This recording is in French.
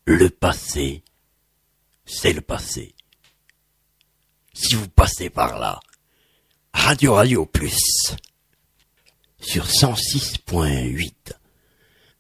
Le passé, c'est le passé. Si vous passez par là, Radio Plus, sur 106.8.